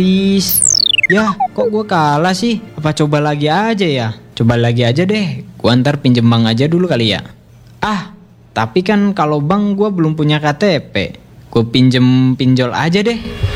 Ya, kok gue kalah sih? Apa coba lagi aja ya? Coba lagi aja deh. Gua ntar pinjem bank aja dulu kali ya. Tapi kan kalau bank gue belum punya KTP. Gue pinjem pinjol aja deh.